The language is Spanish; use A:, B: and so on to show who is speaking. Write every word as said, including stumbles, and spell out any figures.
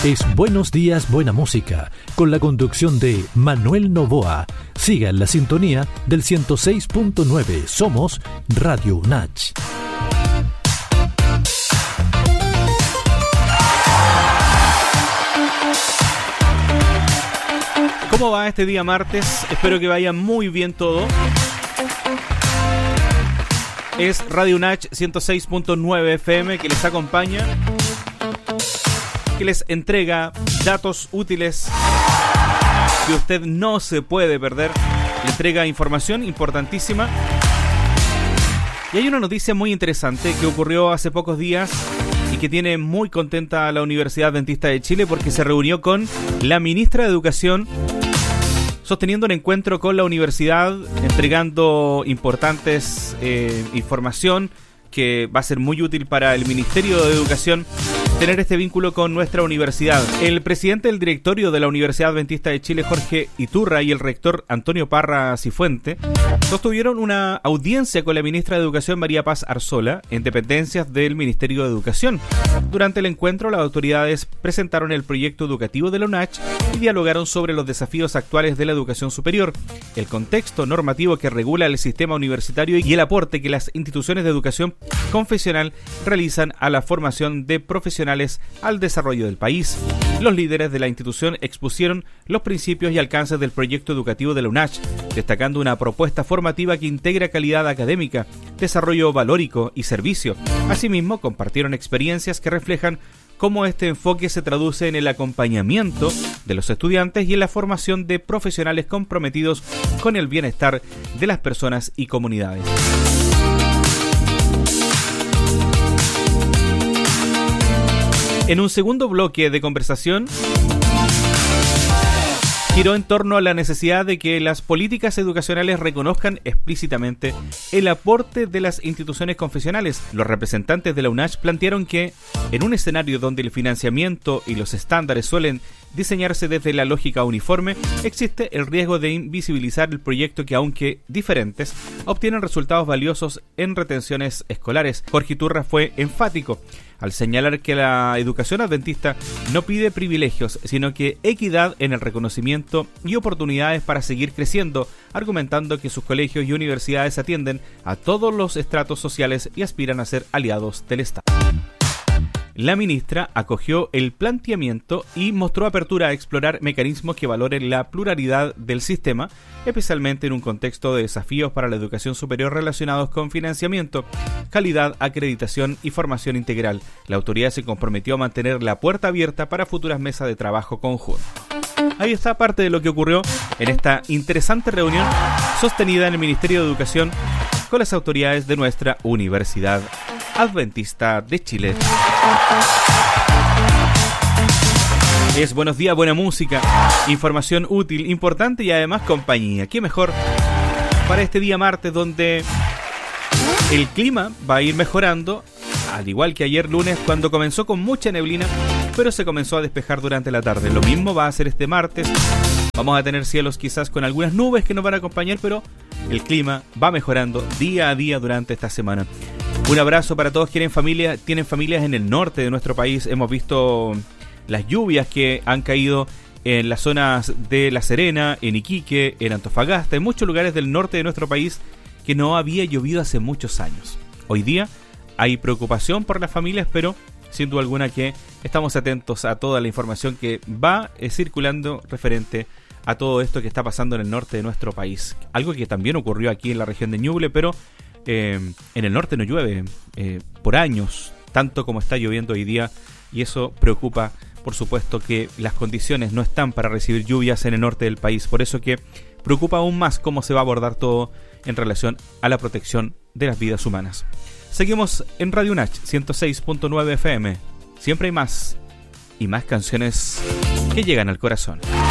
A: Es Buenos Días, Buena Música, con la conducción de Manuel Novoa. Siga en la sintonía del ciento seis punto nueve. Somos Radio UNACH.
B: ¿Cómo va este día martes? Espero que vaya muy bien todo. Es Radio UNACH ciento seis punto nueve F M que les acompaña, que les entrega datos útiles que usted no se puede perder. Le entrega información importantísima. Y hay una noticia muy interesante que ocurrió hace pocos días y que tiene muy contenta a la Universidad Adventista de Chile porque se reunió con la ministra de Educación, sosteniendo un encuentro con la universidad, entregando importantes eh, información que va a ser muy útil para el Ministerio de Educación tener este vínculo con nuestra universidad. El presidente del directorio de la Universidad Adventista de Chile, Jorge Iturra, y el rector Antonio Parra Cifuente sostuvieron una audiencia con la ministra de Educación, María Paz Arzola, en dependencias del Ministerio de Educación. Durante el encuentro, las autoridades presentaron el proyecto educativo de la UNACH y dialogaron sobre los desafíos actuales de la educación superior, el contexto normativo que regula el sistema universitario y el aporte que las instituciones de educación confesional realizan a la formación de profesionales al desarrollo del país. Los líderes de la institución expusieron los principios y alcances del proyecto educativo de la UNACH, destacando una propuesta formativa que integra calidad académica, desarrollo valórico y servicio. Asimismo, compartieron experiencias que reflejan cómo este enfoque se traduce en el acompañamiento de los estudiantes y en la formación de profesionales comprometidos con el bienestar de las personas y comunidades. En un segundo bloque de conversación, giró en torno a la necesidad de que las políticas educacionales reconozcan explícitamente el aporte de las instituciones confesionales. Los representantes de la UNACH plantearon que, en un escenario donde el financiamiento y los estándares suelen diseñarse desde la lógica uniforme, existe el riesgo de invisibilizar el proyecto que, aunque diferentes, obtienen resultados valiosos en retenciones escolares. Jorge Iturra fue enfático al señalar que la educación adventista no pide privilegios, sino que equidad en el reconocimiento y oportunidades para seguir creciendo, argumentando que sus colegios y universidades atienden a todos los estratos sociales y aspiran a ser aliados del Estado. La ministra acogió el planteamiento y mostró apertura a explorar mecanismos que valoren la pluralidad del sistema, especialmente en un contexto de desafíos para la educación superior relacionados con financiamiento, calidad, acreditación y formación integral. La autoridad se comprometió a mantener la puerta abierta para futuras mesas de trabajo conjunto. Ahí está parte de lo que ocurrió en esta interesante reunión sostenida en el Ministerio de Educación con las autoridades de nuestra Universidad Adventista de Chile. Es Buenos Días, Buena Música, información útil, importante y además compañía. ¿Qué mejor para este día martes donde el clima va a ir mejorando, al igual que ayer lunes cuando comenzó con mucha neblina, pero se comenzó a despejar durante la tarde? Lo mismo va a ser este martes. Vamos a tener cielos quizás con algunas nubes que nos van a acompañar, pero el clima va mejorando día a día durante esta semana. Un abrazo para todos quienes familia, tienen familias en el norte de nuestro país. Hemos visto las lluvias que han caído en las zonas de La Serena, en Iquique, en Antofagasta, en muchos lugares del norte de nuestro país que no había llovido hace muchos años. Hoy día hay preocupación por las familias, pero sin duda alguna que estamos atentos a toda la información que va eh, circulando referente a todo esto que está pasando en el norte de nuestro país. Algo que también ocurrió aquí en la región de Ñuble, pero eh, en el norte no llueve eh, por años, tanto como está lloviendo hoy día, y eso preocupa, por supuesto, que las condiciones no están para recibir lluvias en el norte del país. Por eso que preocupa aún más cómo se va a abordar todo en relación a la protección de las vidas humanas. Seguimos en Radio UNACH ciento seis punto nueve F M. Siempre hay más y más canciones que llegan al corazón.